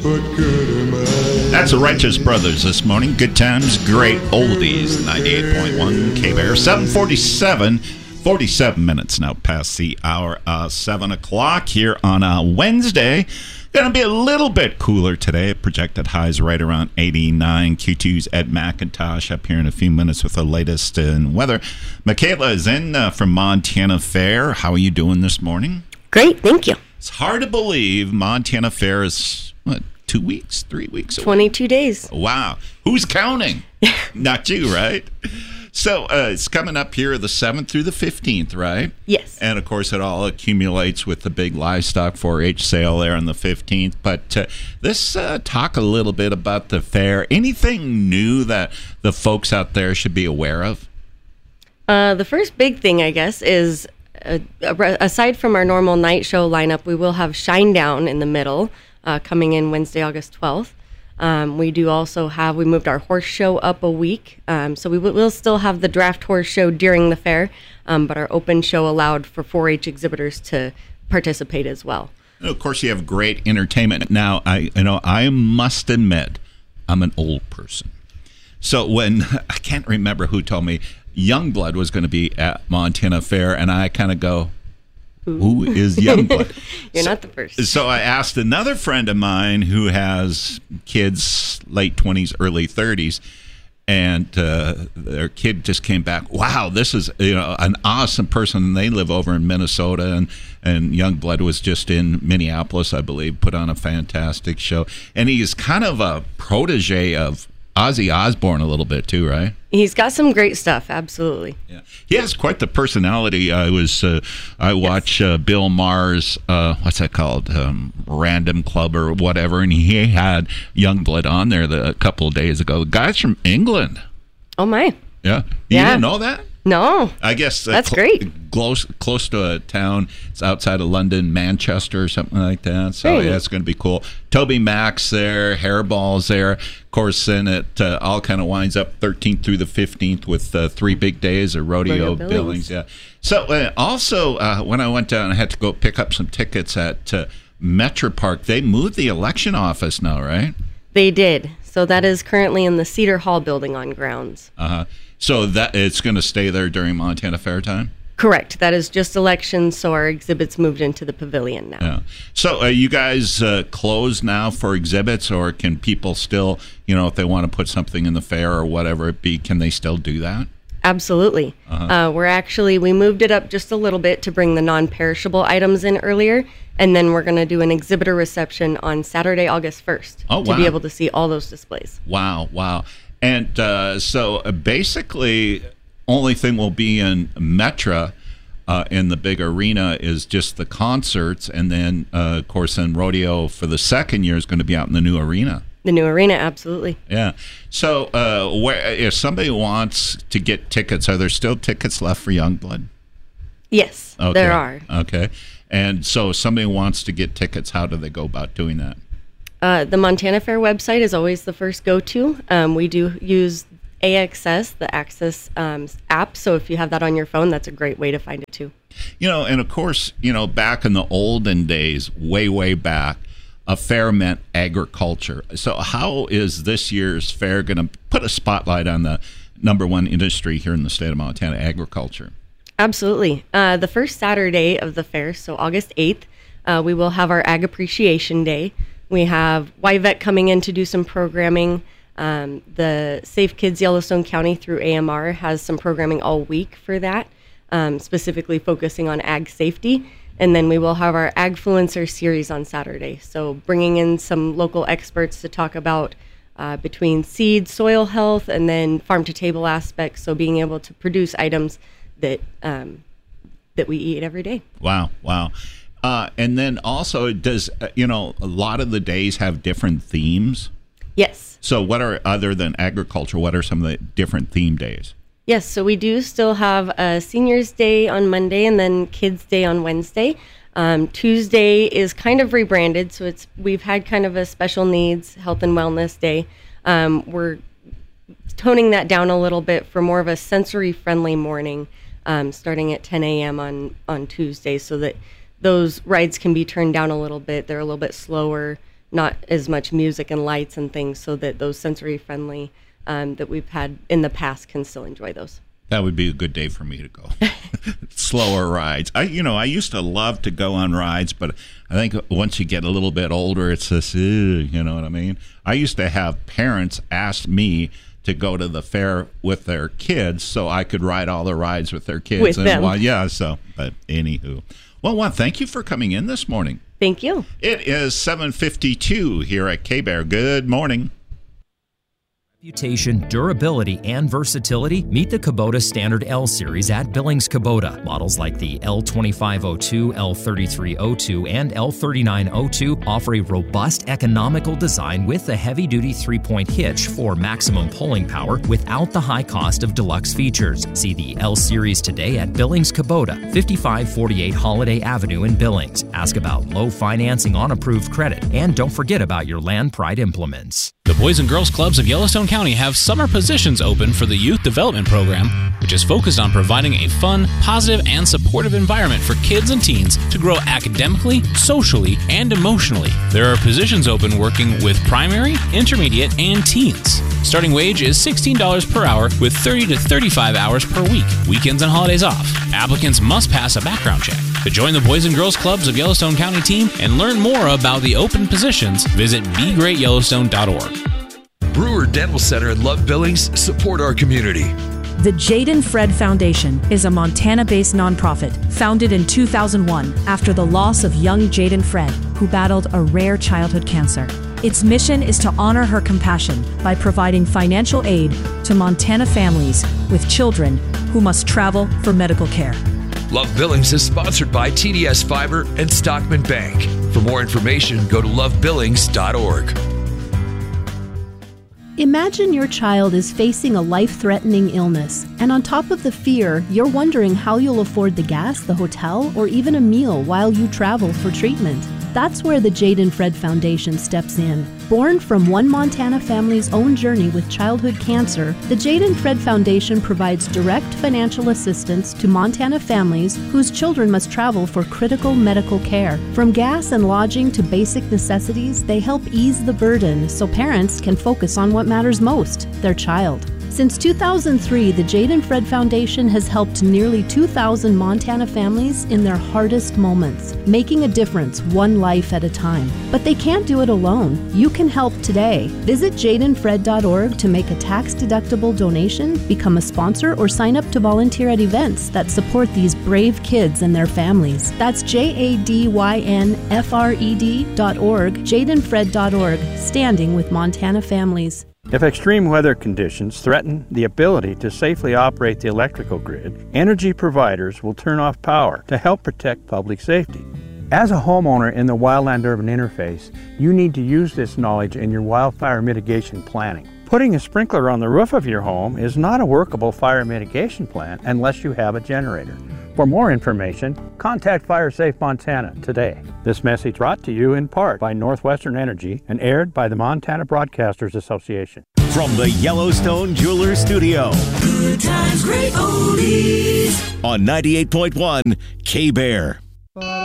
That's the Righteous Brothers this morning. Good times, great oldies. 98.1 K-Bear. 7:47. 47 minutes now past the hour. 7 o'clock here on a Wednesday. Going to be a little bit cooler today. Projected highs right around 89. Q2's Ed McIntosh up here in a few minutes with the latest in weather. Michaela is in from Montana Fair. How are you doing this morning? Great, thank you. It's hard to believe Montana Fair is, 2 weeks, 3 weeks away? 22 days. Wow. Who's counting? Not you, right? So it's coming up here the 7th through the 15th, right? Yes. And, of course, it all accumulates with the big livestock 4-H sale there on the 15th. But let's talk a little bit about the fair. Anything new that the folks out there should be aware of? The first big thing, I guess, is aside from our normal night show lineup, we will have Shinedown in the middle coming in Wednesday, August 12th. We moved our horse show up a week. So we'll still have the draft horse show during the fair, but our open show allowed for 4-H exhibitors to participate as well. And of course, you have great entertainment. Now, I must admit, I'm an old person. So when, I can't remember who told me, Youngblood was going to be at Montana Fair, and I kind of go, who is Youngblood? You're not the first. So I asked another friend of mine who has kids late 20s, early 30s, and their kid just came back. Wow, this is an awesome person. They live over in Minnesota, and Youngblood was just in Minneapolis, I believe, put on a fantastic show. And he's kind of a protege of Ozzy Osbourne a little bit too, right? He's got some great stuff, absolutely. Yeah, he has quite the personality. I watch Bill Maher's what's that called, Random Club or whatever, and he had Youngblood on there a couple of days ago. The guy's from England. Oh my! Yeah, you didn't know that? No. I guess that's great. Close to a town. It's outside of London, Manchester, or something like that. So yeah, it's going to be cool. Toby Mac's there, Hairball's there. Of course, then it all kind of winds up 13th through the 15th with 3 big days of rodeo billings. Yeah. So also, when I went down, I had to go pick up some tickets at Metro Park. They moved the election office now, right? They did. So that is currently in the Cedar Hall building on grounds. Uh-huh. So that it's going to stay there during Montana Fair time? Correct. That is just elections, so our exhibits moved into the pavilion now. Yeah. So you guys closed now for exhibits, or can people still, if they want to put something in the fair or whatever it be, can they still do that? Absolutely. Uh-huh. We moved it up just a little bit to bring the non-perishable items in earlier, and then we're going to do an exhibitor reception on Saturday, August 1st to be able to see all those displays. Wow. And so basically, only thing will be in Metra in the big arena is just the concerts, and then, of course, then rodeo for the second year is going to be out in the new arena. The new arena, absolutely. Yeah. So if somebody wants to get tickets, are there still tickets left for Youngblood? Yes, there are. Okay. And so if somebody wants to get tickets, how do they go about doing that? The Montana Fair website is always the first go-to. We do use AXS, the Access app, so if you have that on your phone, that's a great way to find it too. And of course, back in the olden days, way back, a fair meant agriculture. So how is this year's fair going to put a spotlight on the number one industry here in the state of Montana, agriculture? Absolutely. The first Saturday of the fair, so August 8th, we will have our Ag Appreciation Day. We have YVET coming in to do some programming. The Safe Kids Yellowstone County through AMR has some programming all week for that, specifically focusing on ag safety. And then we will have our Agfluencer series on Saturday. So bringing in some local experts to talk about between seed, soil health, and then farm-to-table aspects. So being able to produce items that we eat every day. Wow. And then also, does a lot of the days have different themes? Yes. So other than agriculture, what are some of the different theme days? Yes, so we do still have a Seniors Day on Monday and then Kids Day on Wednesday. Tuesday is kind of rebranded, so we've had kind of a special needs health and wellness day. We're toning that down a little bit for more of a sensory-friendly morning, starting at 10 a.m. on Tuesday, so that those rides can be turned down a little bit. They're a little bit slower, not as much music and lights and things, so that those sensory friendly that we've had in the past can still enjoy those. That would be a good day for me to go. Slower rides. I used to love to go on rides, but I think once you get a little bit older, it's this, you know what I mean? I used to have parents ask me to go to the fair with their kids so I could ride all the rides with their kids. With them. But anywho. Well, thank you for coming in this morning. Thank you. It is 7:52 here at K-Bear. Good morning. Reputation, durability, and versatility meet the Kubota Standard L Series at Billings Kubota. Models like the L2502, L3302, and L3902 offer a robust, economical design with a heavy-duty 3-point hitch for maximum pulling power without the high cost of deluxe features. See the L Series today at Billings Kubota, 5548 Holiday Avenue in Billings. Ask about low financing on approved credit, and don't forget about your Land Pride implements. The Boys and Girls Clubs of Yellowstone County have summer positions open for the Youth Development Program, which is focused on providing a fun, positive, and supportive environment for kids and teens to grow academically, socially, and emotionally. There are positions open working with primary, intermediate, and teens. Starting wage is $16 per hour with 30 to 35 hours per week, weekends and holidays off. Applicants must pass a background check. To join the Boys and Girls Clubs of Yellowstone County team and learn more about the open positions, visit BeGreatYellowstone.org. Brewer Dental Center and Love Billings support our community. The Jaden Fred Foundation is a Montana-based nonprofit founded in 2001 after the loss of young Jaden Fred, who battled a rare childhood cancer. Its mission is to honor her compassion by providing financial aid to Montana families with children who must travel for medical care. Love Billings is sponsored by TDS Fiber and Stockman Bank. For more information, go to lovebillings.org. Imagine your child is facing a life-threatening illness, and on top of the fear, you're wondering how you'll afford the gas, the hotel, or even a meal while you travel for treatment. That's where the Jaden Fred Foundation steps in. Born from one Montana family's own journey with childhood cancer, the Jaden Fred Foundation provides direct financial assistance to Montana families whose children must travel for critical medical care. From gas and lodging to basic necessities, they help ease the burden so parents can focus on what matters most, their child. Since 2003, the Jaden Fred Foundation has helped nearly 2,000 Montana families in their hardest moments, making a difference one life at a time. But they can't do it alone. You can help today. Visit jadenfred.org to make a tax-deductible donation, become a sponsor, or sign up to volunteer at events that support these brave kids and their families. That's JADYNFRED.org, jadenfred.org, standing with Montana families. If extreme weather conditions threaten the ability to safely operate the electrical grid, energy providers will turn off power to help protect public safety. As a homeowner in the wildland-urban interface, you need to use this knowledge in your wildfire mitigation planning. Putting a sprinkler on the roof of your home is not a workable fire mitigation plan unless you have a generator. For more information, contact FireSafe Montana today. This message brought to you in part by Northwestern Energy and aired by the Montana Broadcasters Association. From the Yellowstone Jewelers Studio. Good times, great oldies. On 98.1 K-Bear.